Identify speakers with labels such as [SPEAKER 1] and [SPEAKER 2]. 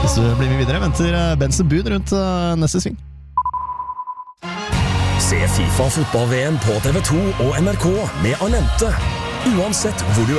[SPEAKER 1] Hvis du blir med videre, venter Benson Boone rundt neste sving.
[SPEAKER 2] Se FIFA fotball-VM på TV2 og NRK med Anente. Uansett hvor du